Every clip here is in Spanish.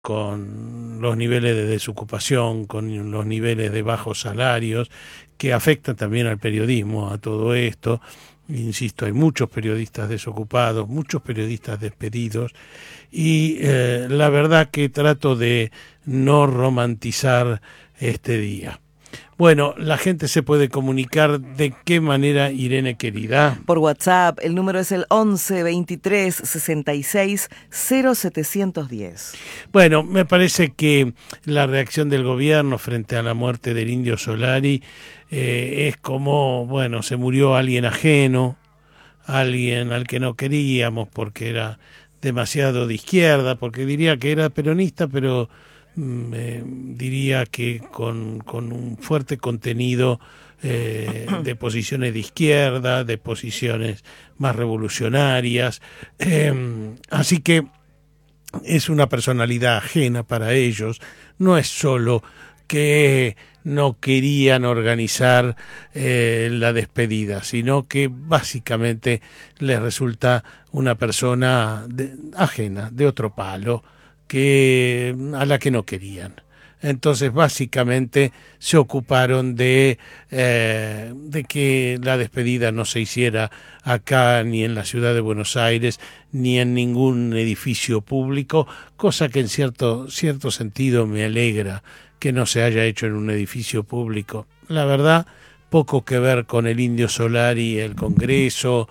con los niveles de desocupación, con los niveles de bajos salarios, que afectan también al periodismo, a todo esto. Insisto, hay muchos periodistas desocupados, muchos periodistas despedidos, y la verdad que trato de no romantizar este día. Bueno, la gente se puede comunicar. ¿De qué manera, Irene querida? Por WhatsApp, el número es el 11 23 66 0710. Bueno, me parece que la reacción del gobierno frente a la muerte del Indio Solari es como, bueno, se murió alguien ajeno, alguien al que no queríamos porque era demasiado de izquierda, porque diría que era peronista, pero diría que con un fuerte contenido de posiciones de izquierda, de posiciones más revolucionarias, así que es una personalidad ajena para ellos. No es solo que no querían organizar la despedida, sino que básicamente les resulta una persona ajena, de otro palo, a la que no querían. Entonces básicamente se ocuparon de que la despedida no se hiciera acá, ni en la ciudad de Buenos Aires, ni en ningún edificio público, cosa que en cierto sentido me alegra que no se haya hecho en un edificio público. La verdad, poco que ver con el Indio Solari, el Congreso,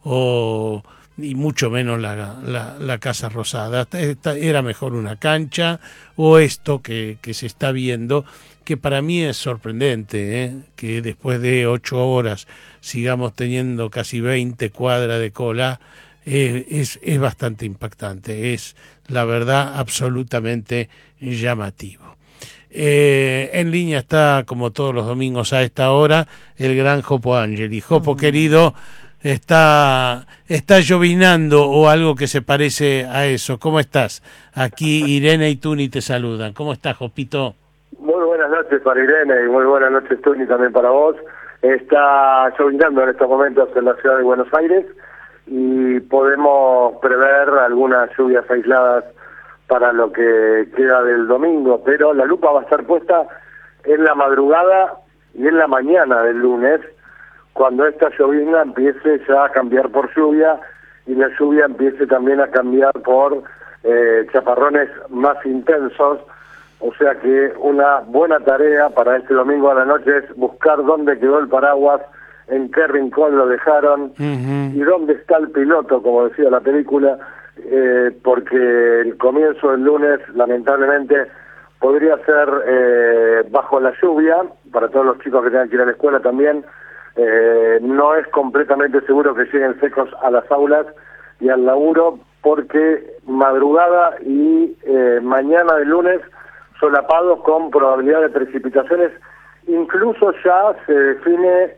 y mucho menos la Casa Rosada. Era mejor una cancha, o esto que se está viendo, que para mí es sorprendente, que después de 8 horas sigamos teniendo casi 20 cuadras de cola. Es bastante impactante, es la verdad absolutamente llamativo. En línea está, como todos los domingos a esta hora, el gran Jopo Angeli. Jopo, querido, está llovinando o algo que se parece a eso. ¿Cómo estás? Aquí Irene y Tuni te saludan. ¿Cómo estás, Jopito? Muy buenas noches para Irene y muy buenas noches, Tuni, también para vos. Está llovinando en estos momentos en la ciudad de Buenos Aires y podemos prever algunas lluvias aisladas para lo que queda del domingo, pero la lupa va a estar puesta en la madrugada y en la mañana del lunes, cuando esta llovizna empiece ya a cambiar por lluvia y la lluvia empiece también a cambiar por chaparrones más intensos. O sea que una buena tarea para este domingo a la noche es buscar dónde quedó el paraguas, en qué rincón lo dejaron y dónde está el piloto, como decía la película, porque el comienzo del lunes lamentablemente podría ser bajo la lluvia, para todos los chicos que tengan que ir a la escuela también. No es completamente seguro que lleguen secos a las aulas y al laburo, porque madrugada y mañana del lunes solapados con probabilidad de precipitaciones. Incluso ya se define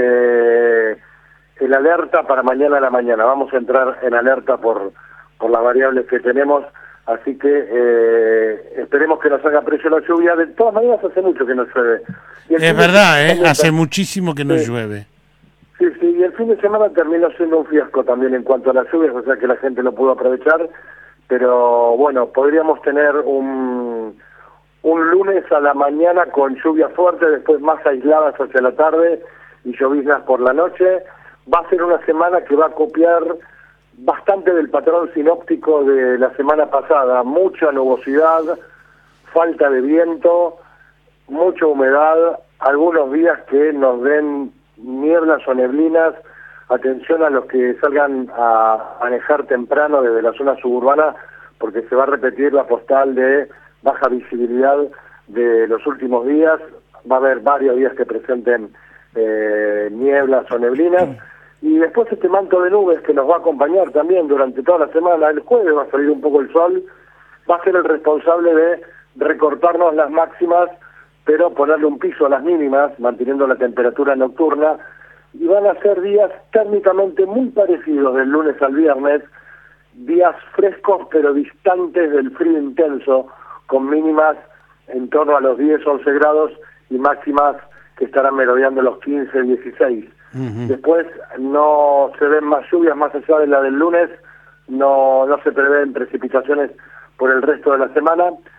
el alerta para mañana a la mañana. Vamos a entrar en alerta por las variables que tenemos, así que esperemos que nos haga precio la lluvia. De todas maneras, hace mucho que no llueve. Es verdad, hace muchísimo que no llueve. Sí, y el fin de semana terminó siendo un fiasco también en cuanto a las lluvias, o sea que la gente no pudo aprovechar, pero bueno, podríamos tener un lunes a la mañana con lluvia fuerte, después más aisladas hacia la tarde y lloviznas por la noche. Va a ser una semana que va a copiar bastante del patrón sinóptico de la semana pasada. Mucha nubosidad, falta de viento, mucha humedad, algunos días que nos den nieblas o neblinas. Atención a los que salgan a manejar temprano desde la zona suburbana, porque se va a repetir la postal de baja visibilidad de los últimos días. Va a haber varios días que presenten nieblas o neblinas. Y después este manto de nubes que nos va a acompañar también durante toda la semana. El jueves va a salir un poco el sol, va a ser el responsable de recortarnos las máximas, pero ponerle un piso a las mínimas, manteniendo la temperatura nocturna, y van a ser días térmicamente muy parecidos del lunes al viernes, días frescos pero distantes del frío intenso, con mínimas en torno a los 10-11 grados y máximas que estarán merodeando los 15-16. Después no se ven más lluvias más allá de la del lunes, no se prevén precipitaciones por el resto de la semana.